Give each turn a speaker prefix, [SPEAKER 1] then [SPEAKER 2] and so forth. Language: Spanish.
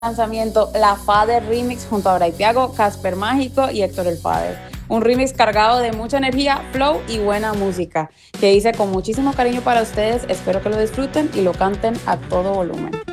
[SPEAKER 1] lanzamiento La Father Remix junto a Braithiago, Casper Mágico y Héctor el Father. Un remix cargado de mucha energía, flow y buena música, que hice con muchísimo cariño para ustedes. Espero que lo disfruten y lo canten a todo volumen.